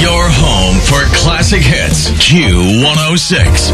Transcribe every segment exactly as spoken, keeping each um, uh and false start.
Your home for classic hits. Q one oh six.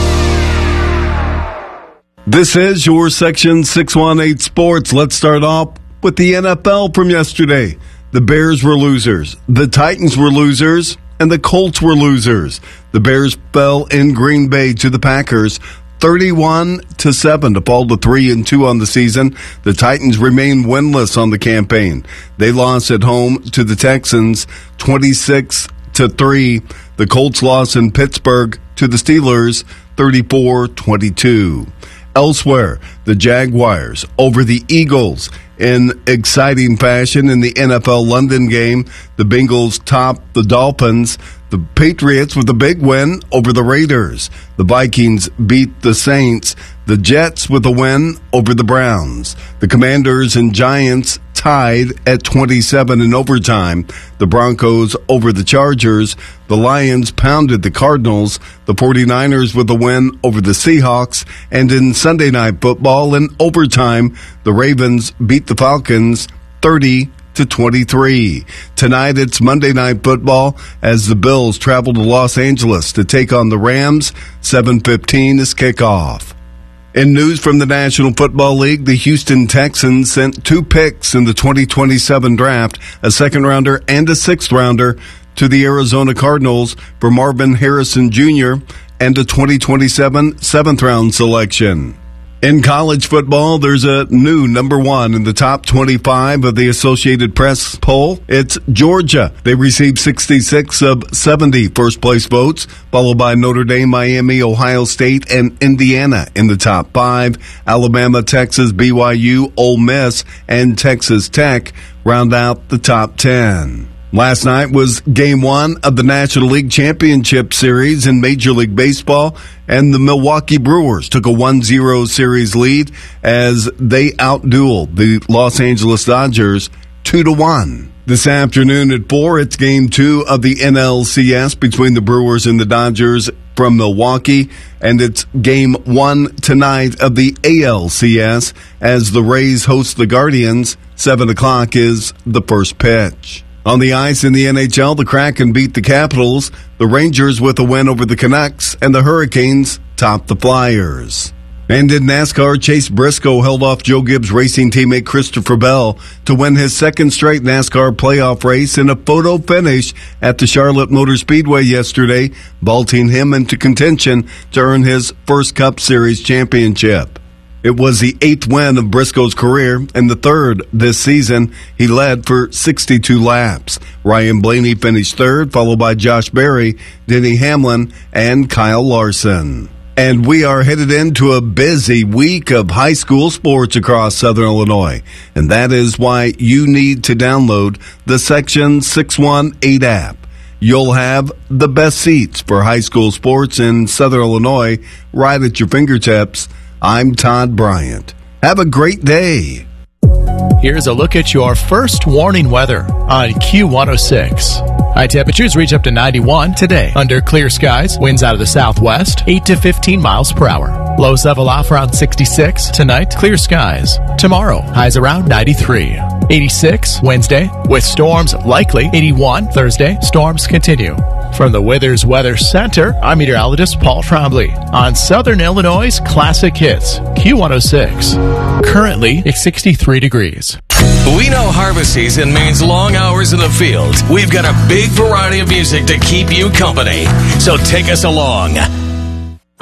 This is your Section six one eight Sports. Let's start off with the N F L from yesterday. The Bears were losers. The Titans were losers. And the Colts were losers. The Bears fell in Green Bay to the Packers thirty-one to seven to fall to three and two on the season. The Titans remain winless on the campaign. They lost at home to the Texans twenty-six to three. The Colts lost in Pittsburgh to the Steelers thirty-four twenty-two. Elsewhere, the Jaguars over the Eagles in exciting fashion in the N F L London game. The Bengals topped the Dolphins. The Patriots with a big win over the Raiders. The Vikings beat the Saints. The Jets with a win over the Browns. The Commanders and Giants tied at twenty-seven in overtime. The Broncos over the Chargers. The Lions pounded the Cardinals. The 49ers with a win over the Seahawks. And in Sunday Night Football in overtime, the Ravens beat the Falcons thirty to twenty-three. Tonight it's Monday Night Football as the Bills travel to Los Angeles to take on the Rams. seven fifteen is kickoff. In news from the National Football League, the Houston Texans sent two picks in the twenty twenty-seven draft, a second-rounder and a sixth-rounder, to the Arizona Cardinals for Marvin Harrison Junior and a twenty twenty-seven seventh-round selection. In college football, there's a new number one in the top twenty-five of the Associated Press poll. It's Georgia. They received sixty-six of seventy first-place votes, followed by Notre Dame, Miami, Ohio State, and Indiana in the top five. Alabama, Texas, B Y U, Ole Miss, and Texas Tech round out the top ten. Last night was game one of the National League Championship Series in Major League Baseball, and the Milwaukee Brewers took a one zero series lead as they outdueled the Los Angeles Dodgers two to one. This afternoon at four, it's game two of the N L C S between the Brewers and the Dodgers from Milwaukee, and it's game one tonight of the A L C S as the Rays host the Guardians. seven o'clock is the first pitch. On the ice in the N H L, the Kraken beat the Capitals, the Rangers with a win over the Canucks, and the Hurricanes topped the Flyers. And in NASCAR, Chase Briscoe held off Joe Gibbs Racing teammate Christopher Bell to win his second straight NASCAR playoff race in a photo finish at the Charlotte Motor Speedway yesterday, vaulting him into contention to earn his first Cup Series championship. It was the eighth win of Briscoe's career and the third this season. He led for sixty-two laps. Ryan Blaney finished third, followed by Josh Berry, Denny Hamlin, and Kyle Larson. And we are headed into a busy week of high school sports across Southern Illinois. And that is why you need to download the Section six one eight app. You'll have the best seats for high school sports in Southern Illinois right at your fingertips. I'm Todd Bryant. Have a great day. Here's a look at your first warning weather on Q one oh six. High temperatures reach up to ninety-one today. Under clear skies, winds out of the southwest, eight to fifteen miles per hour. Lows level off around sixty-six. Tonight, clear skies. Tomorrow, highs around ninety-three. eighty-six Wednesday, with storms likely. eighty-one Thursday, storms continue. From the Withers Weather Center, I'm meteorologist Paul Trombley on Southern Illinois' Classic Hits, Q one oh six. Currently, it's sixty-three degrees. We know harvest season means long hours in the field. We've got a big variety of music to keep you company. So take us along.